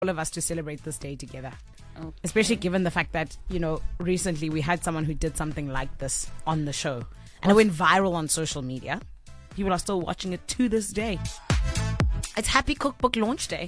all of us to celebrate this day together. Okay. Especially given the fact that, recently we had someone who did something like this on the show. And it went viral on social media. People are still watching it to this day. It's Happy Cookbook Launch Day.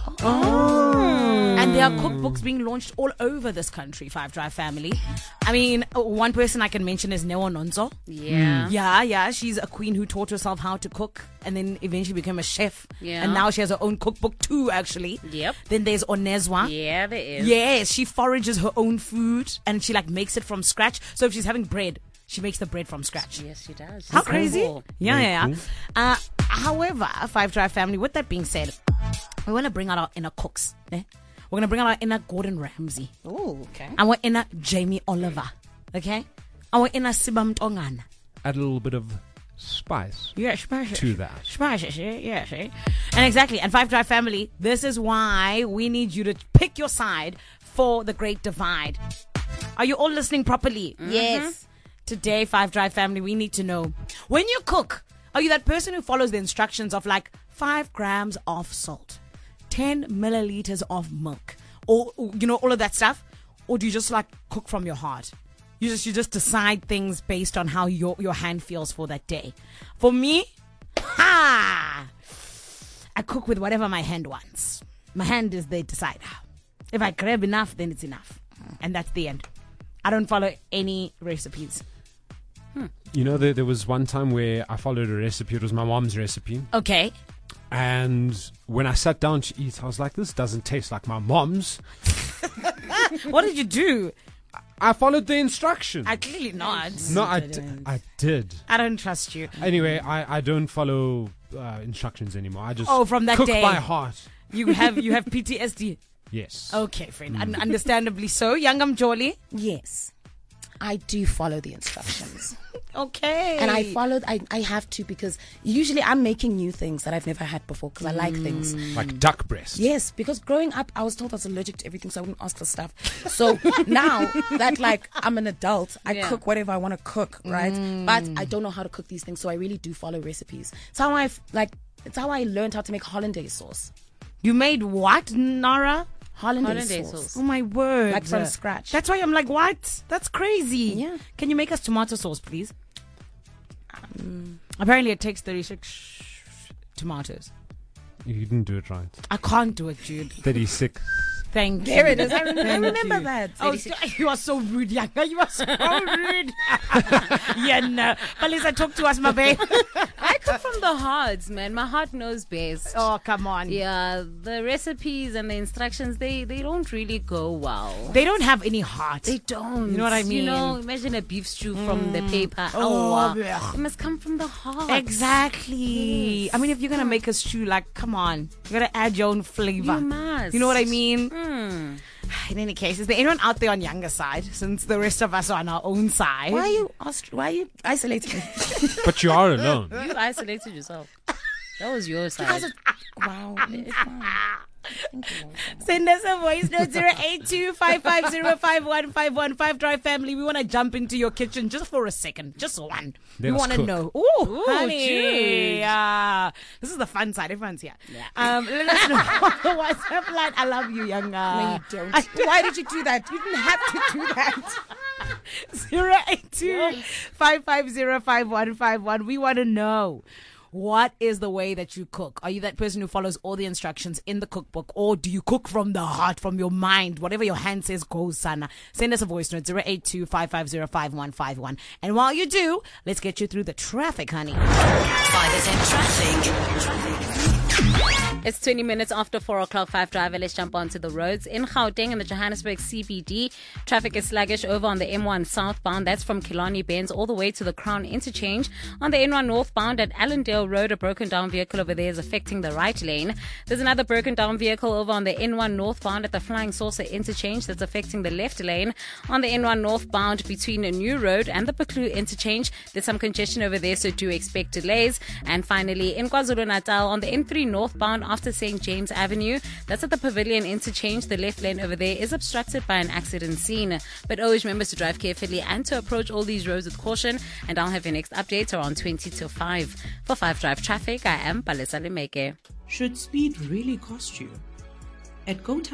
And there are cookbooks being launched all over this country, Five Drive family. I mean, one person I can mention is Neo Nonzo. Yeah. Yeah. She's a queen who taught herself how to cook and then eventually became a chef. Yeah. And now she has her own cookbook too, actually. Yep. Then there's Onezwa. Yeah, there is. Yes, she forages her own food and she makes it from scratch. So if she's having bread, she makes the bread from scratch. Yes, she does. How She's crazy? cool. Yeah. However, Five Drive family, with that being said, we want to bring out our inner cooks. We're going to bring out our inner Gordon Ramsay. Oh, okay. Our inner Jamie Oliver. Okay? Our inner Sibam Tongana. Add a little bit of spice Spices. to that. Spices, yeah. And exactly. And Five Drive family, this is why we need you to pick your side for the Great Divide. Are you all listening properly? Yes. Today, Five Drive family, we need to know, when you cook, are you that person who follows the instructions of 5 grams of salt, 10 milliliters of milk, or all of that stuff? Or do you just cook from your heart? You just decide things based on how your hand feels for that day. For me, I cook with whatever my hand wants. My hand is the decider. If I grab enough, then it's enough. And that's the end. I don't follow any recipes. There was one time where I followed a recipe. It was my mom's recipe. Okay. And when I sat down to eat, I was like, this doesn't taste like my mom's. What did you do? I followed the instructions. I clearly not. No, I did. I don't trust you. Anyway, I don't follow instructions anymore. I just from that cook day. by heart. You have PTSD. Yes. Okay, friend. Understandably so. Youngam Jolly. Yes, I do follow the instructions. Okay. And I have to, because usually I'm making new things that I've never had before because I like things. Like duck breast. Yes, because growing up, I was told I was allergic to everything, so I wouldn't ask for stuff. So now that I'm an adult, I cook whatever I want to cook, right? But I don't know how to cook these things, so I really do follow recipes. It's how I learned how to make hollandaise sauce. You made what, Nara? Hollandaise sauce. Oh my word. From scratch. That's why I'm like, what? That's crazy. Yeah. Can you make us tomato sauce, please? Apparently it takes 36 tomatoes. You didn't do it right. I can't do it, dude. 36. Thank you. There it is. I remember that. Oh, you are so rude, Yanga. You are so rude. Yeah, no. Palisa, talk to us, my babe. I cook from the heart, man. My heart knows best. Oh, come on. Yeah, the recipes and the instructions, they don't really go well. They don't have any heart. They don't. You know what I mean? Imagine a beef stew from the paper. Oh, it must come from the heart. Exactly. Yes. I mean, if you're going to make a stew, come on. You got to add your own flavor. You must. You know what I mean? In any case, is there anyone out there on younger side, since the rest of us are on our own side? Why are you isolating me? But you are alone. You isolated yourself. That was your side. Wow. Send us a voice note 082-550-5151. Five Drive family, we want to jump into your kitchen just for a second. Just one. We want to know. Ooh, honey. This is the fun side. Everyone's here. Yeah. Let us know on the WhatsApp line. I love you, young. No, you don't. Why did you do that? You didn't have to do that. 082-550-5151. We want to know. What is the way that you cook? Are you that person who follows all the instructions in the cookbook, or do you cook from the heart, from your mind? Whatever your hand says goes, Sana. Send us a voice note 082-550-5151. And while you do, let's get you through the traffic, honey. 5FM traffic. It's 20 minutes after 4 o'clock, 5 Driver. Let's jump onto the roads. In Gauteng and the Johannesburg CBD, traffic is sluggish over on the M1 southbound. That's from Killarney Benz all the way to the Crown Interchange. On the N1 northbound at Allendale Road, a broken down vehicle over there is affecting the right lane. There's another broken down vehicle over on the N1 northbound at the Flying Saucer Interchange that's affecting the left lane. On the N1 northbound between a New Road and the Paklu Interchange, there's some congestion over there, so do expect delays. And finally, in KwaZulu-Natal, on the N3 northbound after St. James Avenue, that's at the Pavilion Interchange. The left lane over there is obstructed by an accident scene. But always remember to drive carefully and to approach all these roads with caution. And I'll have your next update around 20 to 5. For 5 Drive Traffic, I am Palesa Lemeke. Should speed really cost you? at GoTown.